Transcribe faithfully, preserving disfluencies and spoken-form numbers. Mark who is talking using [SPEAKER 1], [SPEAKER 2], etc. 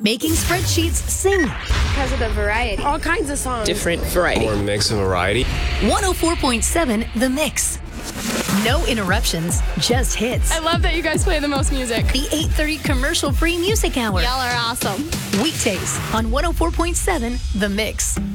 [SPEAKER 1] Making spreadsheets sing.
[SPEAKER 2] Because of the variety.
[SPEAKER 3] All kinds of songs.
[SPEAKER 4] Different variety.
[SPEAKER 5] More mix of variety.
[SPEAKER 1] one oh four point seven The Mix. No interruptions, just hits.
[SPEAKER 3] I love that you guys play the most music.
[SPEAKER 1] The eight thirty commercial-free music hour.
[SPEAKER 2] Y'all are awesome.
[SPEAKER 1] Weekdays on one oh four point seven The Mix.